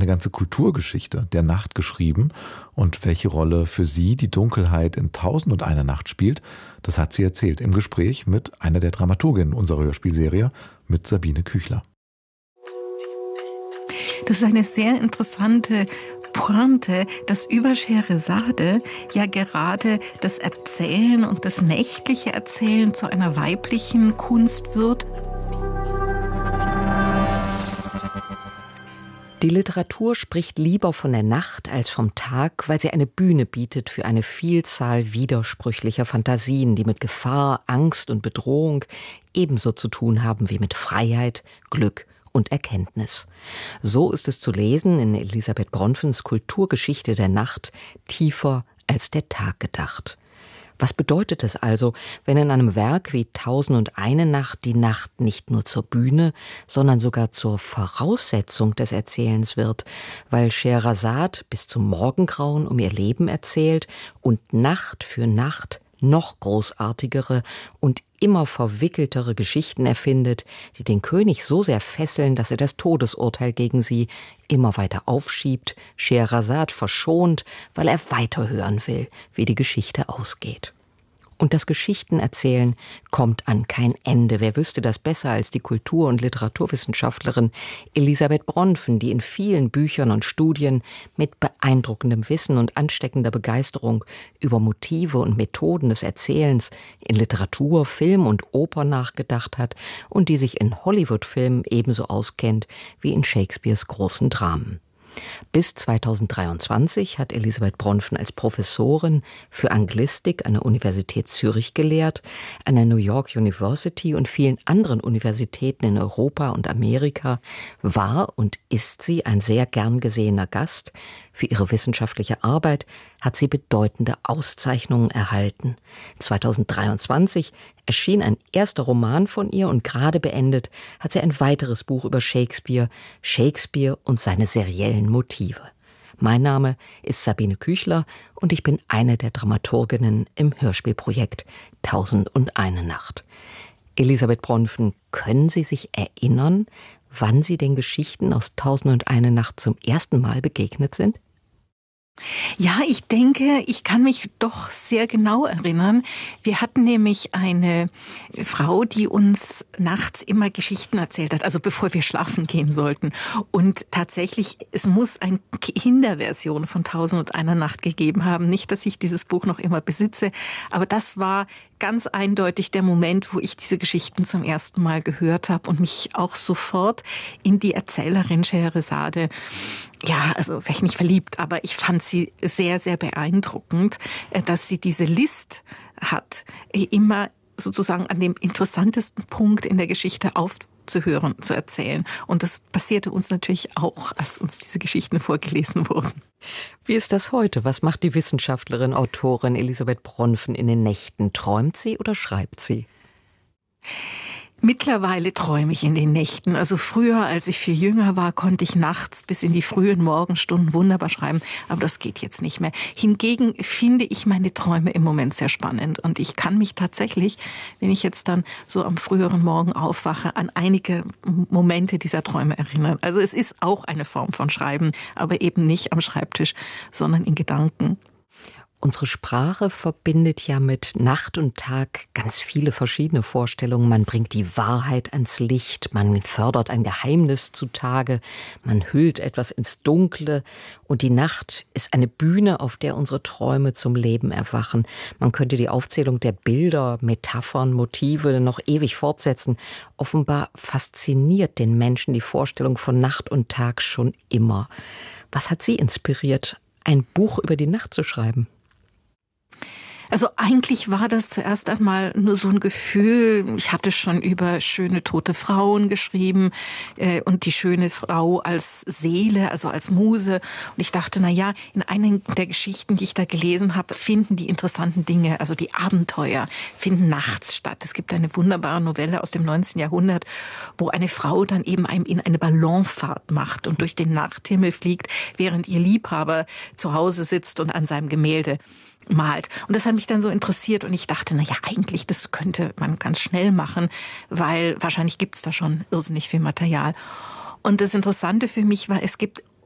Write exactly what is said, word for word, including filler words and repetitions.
ganze Kulturgeschichte der Nacht geschrieben. Und welche Rolle für sie die Dunkelheit in Tausend und eine Nacht spielt, das hat sie erzählt im Gespräch mit einer der Dramaturginnen unserer Hörspielserie, mit Sabine Küchler. Das ist eine sehr interessante Pointe, dass über Scheherazade ja gerade das Erzählen und das nächtliche Erzählen zu einer weiblichen Kunst wird. Die Literatur spricht lieber von der Nacht als vom Tag, weil sie eine Bühne bietet für eine Vielzahl widersprüchlicher Fantasien, die mit Gefahr, Angst und Bedrohung ebenso zu tun haben wie mit Freiheit, Glück und Erkenntnis. So ist es zu lesen in Elisabeth Bronfens Kulturgeschichte der Nacht, tiefer als der Tag gedacht. Was bedeutet es also, wenn in einem Werk wie Tausend und eine Nacht die Nacht nicht nur zur Bühne, sondern sogar zur Voraussetzung des Erzählens wird, weil Scheherazade bis zum Morgengrauen um ihr Leben erzählt und Nacht für Nacht noch großartigere und immer verwickeltere Geschichten erfindet, die den König so sehr fesseln, dass er das Todesurteil gegen sie immer weiter aufschiebt, Scheherazade verschont, weil er weiterhören will, wie die Geschichte ausgeht. Und das Geschichtenerzählen kommt an kein Ende. Wer wüsste das besser als die Kultur- und Literaturwissenschaftlerin Elisabeth Bronfen, die in vielen Büchern und Studien mit beeindruckendem Wissen und ansteckender Begeisterung über Motive und Methoden des Erzählens in Literatur, Film und Oper nachgedacht hat und die sich in Hollywood-Filmen ebenso auskennt wie in Shakespeares großen Dramen. Bis zweitausenddreiundzwanzig hat Elisabeth Bronfen als Professorin für Anglistik an der Universität Zürich gelehrt, an der New York University und vielen anderen Universitäten in Europa und Amerika, war und ist sie ein sehr gern gesehener Gast. Für ihre wissenschaftliche Arbeit hat sie bedeutende Auszeichnungen erhalten. zweitausenddreiundzwanzig erschien ein erster Roman von ihr und gerade beendet hat sie ein weiteres Buch über Shakespeare, Shakespeare und seine seriellen Motive. Mein Name ist Sabine Küchler und ich bin eine der Dramaturginnen im Hörspielprojekt Tausend und eine Nacht. Elisabeth Bronfen, können Sie sich erinnern, wann Sie den Geschichten aus Tausend und eine Nacht zum ersten Mal begegnet sind? Ja, ich denke, ich kann mich doch sehr genau erinnern. Wir hatten nämlich eine Frau, die uns nachts immer Geschichten erzählt hat, also bevor wir schlafen gehen sollten. Und tatsächlich, es muss eine Kinderversion von Tausend und eine Nacht gegeben haben. Nicht, dass ich dieses Buch noch immer besitze, aber das war ganz eindeutig der Moment, wo ich diese Geschichten zum ersten Mal gehört habe und mich auch sofort in die Erzählerin Scheherazade, ja, also vielleicht nicht verliebt, aber ich fand sie sehr, sehr beeindruckend, dass sie diese List hat, immer sozusagen an dem interessantesten Punkt in der Geschichte aufzuhören, zu erzählen. Und das passierte uns natürlich auch, als uns diese Geschichten vorgelesen wurden. Wie ist das heute? Was macht die Wissenschaftlerin, Autorin Elisabeth Bronfen in den Nächten? Träumt sie oder schreibt sie? Mittlerweile träume ich in den Nächten. Also früher, als ich viel jünger war, konnte ich nachts bis in die frühen Morgenstunden wunderbar schreiben. Aber das geht jetzt nicht mehr. Hingegen finde ich meine Träume im Moment sehr spannend. Und ich kann mich tatsächlich, wenn ich jetzt dann so am früheren Morgen aufwache, an einige Momente dieser Träume erinnern. Also es ist auch eine Form von Schreiben, aber eben nicht am Schreibtisch, sondern in Gedanken. Unsere Sprache verbindet ja mit Nacht und Tag ganz viele verschiedene Vorstellungen. Man bringt die Wahrheit ans Licht, man fördert ein Geheimnis zutage, man hüllt etwas ins Dunkle und die Nacht ist eine Bühne, auf der unsere Träume zum Leben erwachen. Man könnte die Aufzählung der Bilder, Metaphern, Motive noch ewig fortsetzen. Offenbar fasziniert den Menschen die Vorstellung von Nacht und Tag schon immer. Was hat Sie inspiriert, ein Buch über die Nacht zu schreiben? Also eigentlich war das zuerst einmal nur so ein Gefühl. Ich hatte schon über schöne tote Frauen geschrieben äh, und die schöne Frau als Seele, also als Muse. Und ich dachte, na ja, in einer der Geschichten, die ich da gelesen habe, finden die interessanten Dinge, also die Abenteuer, finden nachts statt. Es gibt eine wunderbare Novelle aus dem neunzehnten Jahrhundert, wo eine Frau dann eben in eine Ballonfahrt macht und durch den Nachthimmel fliegt, während ihr Liebhaber zu Hause sitzt und an seinem Gemälde malt. Und das hat mich dann so interessiert und ich dachte, na ja, eigentlich, das könnte man ganz schnell machen, weil wahrscheinlich gibt es da schon irrsinnig viel Material. Und das Interessante für mich war, es gibt